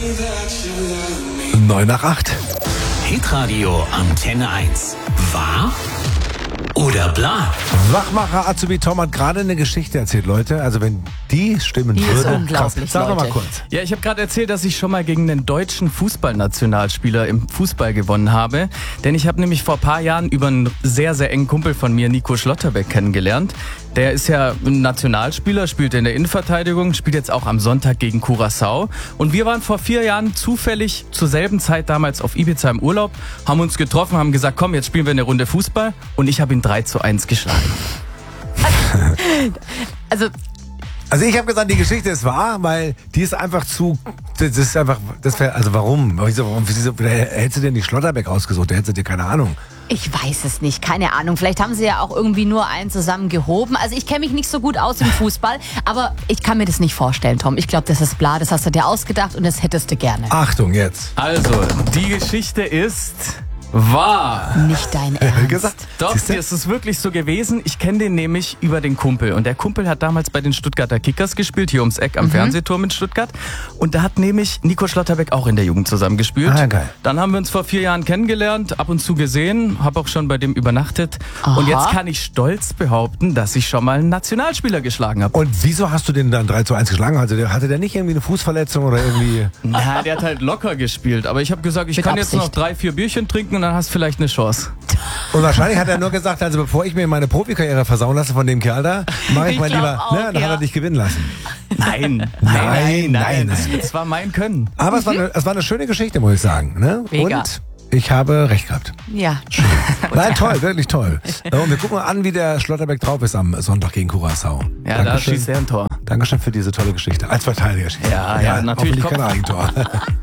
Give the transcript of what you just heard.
9 nach 8. Hitradio Antenne 1. Wahr oder bla? Wachmacher Azubi Tom hat gerade eine Geschichte erzählt, Leute. Also wenn die stimmen Die ist würde, unglaublich, sag doch mal Leute. kurz. Ja, ich habe gerade erzählt, dass ich schon mal gegen einen deutschen Fußballnationalspieler im Fußball gewonnen habe. Denn ich habe nämlich vor ein paar Jahren über einen sehr, sehr engen Kumpel von mir, Nico Schlotterbeck, kennengelernt. Der ist ja ein Nationalspieler, spielt in der Innenverteidigung, spielt jetzt auch am Sonntag gegen Curaçao. Und wir waren vor 4 Jahren zufällig zur selben Zeit damals auf Ibiza im Urlaub, haben uns getroffen, haben gesagt, komm, jetzt spielen wir eine Runde Fußball. Und ich habe ihn 3:1 geschlagen. Also, Ich habe gesagt, die Geschichte ist wahr, weil die ist einfach zu. Das ist einfach. Also warum? Wieso hättest du denn die Schlotterbeck ausgesucht? Der hätte dir keine Ahnung. ich weiß es nicht, keine Ahnung. Vielleicht haben sie ja auch irgendwie nur einen zusammen gehoben. Also ich kenne mich nicht so gut aus im Fußball, aber ich kann mir das nicht vorstellen, Tom. Ich glaube, das ist bla, das hast du dir ausgedacht und das hättest du gerne. Achtung jetzt. Also, die Geschichte ist wahr. Nicht dein Ernst. Gesagt. Doch, Siehste? es ist wirklich so gewesen. Ich kenne den nämlich über den Kumpel. Und der Kumpel hat damals bei den Stuttgarter Kickers gespielt, hier ums Eck am Fernsehturm in Stuttgart. Und da hat nämlich Nico Schlotterbeck auch in der Jugend zusammengespielt. Ah, geil. Dann haben wir uns vor 4 Jahren kennengelernt, ab und zu gesehen, habe auch schon bei dem übernachtet. Aha. Und jetzt kann ich stolz behaupten, dass ich schon mal einen Nationalspieler geschlagen habe. Und wieso hast du den dann 3:1 geschlagen? Also hatte der nicht irgendwie eine Fußverletzung oder irgendwie. Na, der hat halt locker gespielt. Aber ich habe gesagt, ich Mit kann jetzt noch Absicht. 3, 4 Bierchen trinken und dann hast du vielleicht eine Chance. Und wahrscheinlich hat er nur gesagt, also bevor ich mir meine Profikarriere versauen lasse von dem Kerl da, mache ich Ich mal glaub lieber. auch, Dann hat ja. er dich gewinnen lassen. Nein, Nein. Das war mein Können. Aber es war eine schöne Geschichte, muss ich sagen. Ne? Mega. Und ich habe recht gehabt. Ja. Nein, toll, wirklich toll. Und wir gucken mal an, wie der Schlotterbeck drauf ist am Sonntag gegen Curaçao. Ja, da schießt er ein Tor. Dankeschön für diese tolle Geschichte. Als Verteidiger. Ja, natürlich Hoffentlich kommt- kein Eigentor.